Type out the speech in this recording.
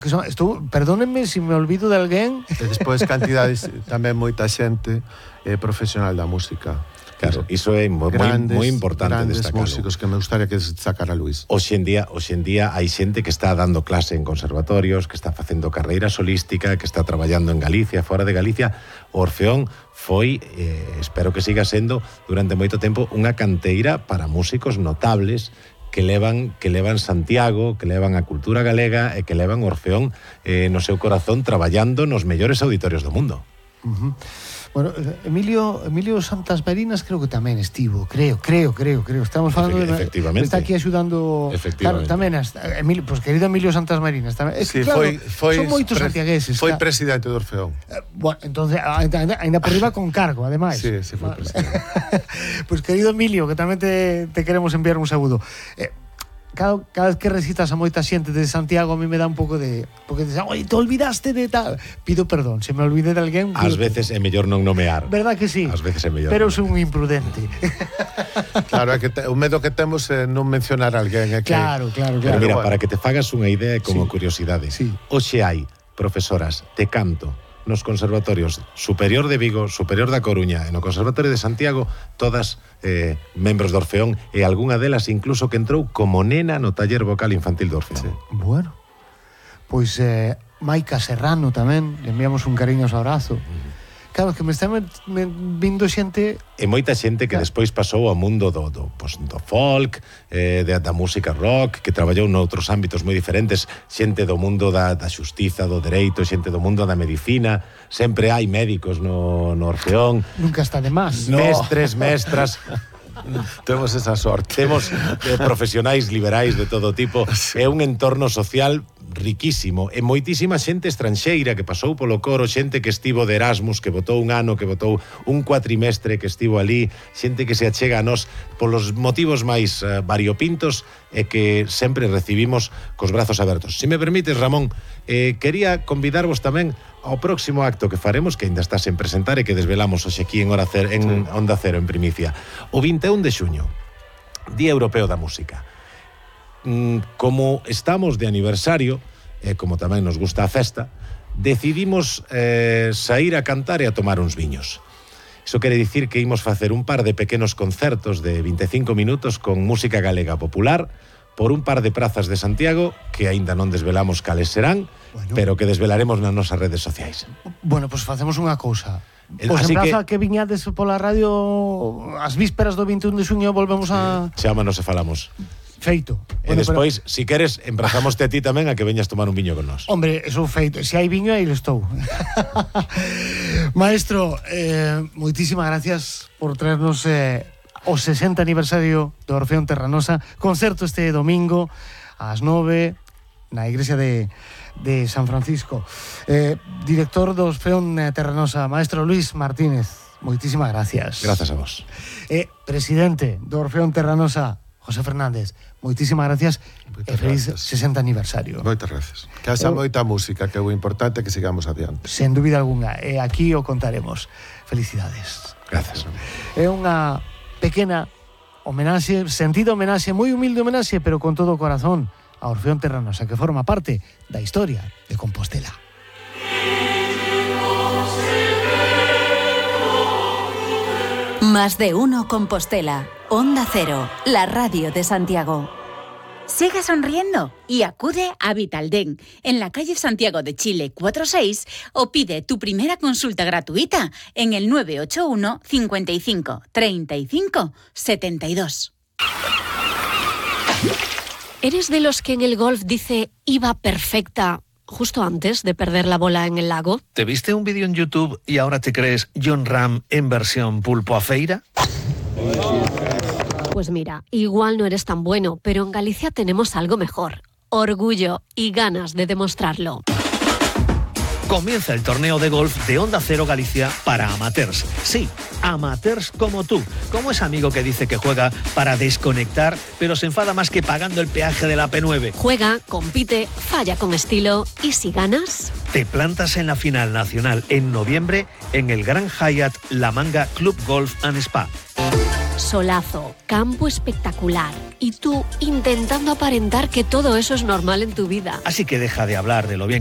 Perdónenme se me olvido de alguén. E despois cantidades, tamén moita xente profesional da música. Claro, iso é moi importante destacarlo. Grandes músicos que me gustaría que destacara Luis. Hoxe en día hai xente que está dando clase en conservatorios, que está facendo carreira solística, que está traballando en Galicia, fora de Galicia. O Orfeón foi, espero que siga sendo durante moito tempo, unha canteira para músicos notables que levan Santiago, que levan a cultura galega e que levan o Orfeón no seu corazón traballando nos mellores auditorios do mundo. Bueno, Emilio Santas Marinas creo que tamén estivo, creo. Estamos falando efectivamente. Está aquí axudando. Claro, tamén Emilio, pues querido Emilio Santas Marinas tamén. Sí, claro, foi son moitos santiagueses. Foi presidente do Orfeón. Bueno, entonces ainda por riba con cargo, ademais. Sí, foi presidente. Pues querido Emilio, que tamén te queremos enviar un saúdo. Cada vez que recitas a moita xente de Santiago, a mí me dá un pouco de... Porque te dicen, oye, te olvidaste de tal. Pido perdón, se me olvide de alguén... Ás veces é mellor non nomear. Verdad que sí? Ás veces é mellor. Pero son un imprudente. Claro, é que o medo que temos é non mencionar a alguén. Claro. Pero mira, para que te fagas unha idea como curiosidade, hoxe hai profesoras de canto nos conservatorios Superior de Vigo, Superior da Coruña e no Conservatorio de Santiago, todas membros do Orfeón, e algunha delas incluso que entrou como nena no taller vocal infantil do Orfeón. Sí. Bueno, pois Maica Serrano tamén, le enviamos un cariñoso abrazo. Claro, que me está vindo xente... E moita xente que despois pasou ao mundo do folk, da música rock, que traballou noutros ámbitos moi diferentes, xente do mundo da xustiza, do dereito, xente do mundo da medicina. Sempre hai médicos no Orfeón. Nunca está de más. Mestres, mestras... Temos esa sorte. Temos profesionais liberais de todo tipo. É un entorno social riquísimo, e moitísima xente estranxeira que pasou polo coro, xente que estivo de Erasmus, que botou un ano, que botou un cuatrimestre, que estivo ali, xente que se achega a nós polos motivos máis variopintos e que sempre recibimos cos brazos abertos. Se me permites, Ramón, quería convidarvos tamén ao próximo acto que faremos, que ainda está sen presentar e que desvelamos hoxe aquí en Onda Cero, en primicia. O 21 de xuño, Día Europeo da Música. Como estamos de aniversario, como tamén nos gusta a festa, decidimos sair a cantar e a tomar uns viños. Iso quere dicir que imos facer un par de pequenos concertos de 25 minutos con música galega popular por un par de prazas de Santiago que aínda non desvelamos cales serán, pero que desvelaremos nas nosas redes sociais. Bueno, pues facemos unha cousa. Pois en praza que viñades pola radio as vísperas do 21 de xuño volvemos a... Chámanos e falamos. Feito. E despois, si queres, emprazámoste a ti tamén a que veñas tomar un viño con nós. Hombre, eso feito. Se hai viño, aí estou. Maestro, moitísimas gracias por traernos o 60 aniversario do Orfeón Terranosa. Concerto este domingo ás 9 na igrexa de San Francisco. Director do Orfeón Terranosa, Maestro Luis Martínez, moitísimas gracias. Grazas a vos. Presidente do Orfeón Terranosa, José Fernández, moitísimas gracias e feliz 60 aniversario. Moitas gracias. Que haxa moita música, que é o importante que sigamos adiante. Sen dúbida alguna, e aquí o contaremos. Felicidades. Gracias. É unha pequena homenaxe, sentido homenaxe, moi humilde homenaxe, pero con todo o corazón a Orfeón Terranosa, que forma parte da historia de Compostela. Más de uno Compostela. Onda Cero, la radio de Santiago. Sigue sonriendo y acude a Vitaldent en la calle Santiago de Chile 46 o pide tu primera consulta gratuita en el 981 55 35 72. ¿Eres de los que en el golf dice iba perfecta justo antes de perder la bola en el lago? ¿Te viste un vídeo en YouTube y ahora te crees Jon Rahm en versión pulpo a feira? Pues mira, igual no eres tan bueno, pero en Galicia tenemos algo mejor. Orgullo y ganas de demostrarlo. Comienza el torneo de golf de Onda Cero Galicia para amateurs. Sí, amateurs como tú, como ese amigo que dice que juega para desconectar, pero se enfada más que pagando el peaje de la P9. Juega, compite, falla con estilo y si ganas... Te plantas en la final nacional en noviembre en el Gran Hyatt La Manga Club Golf and Spa. Solazo, campo espectacular. Y tú intentando aparentar que todo eso es normal en tu vida. Así que deja de hablar de lo bien